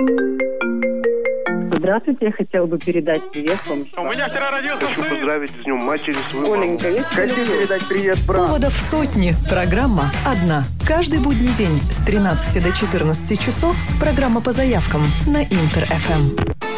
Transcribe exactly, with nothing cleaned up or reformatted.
Здравствуйте, я хотела бы передать привет вам. У меня вчера родился Хочу сын. поздравить с днем матери свою Оленька, маму. я тебя Хочу люблю. передать привет брату. Поводов сотни. Программа одна. Каждый будний день с тринадцати до четырнадцати часов программа по заявкам на Интер эф эм.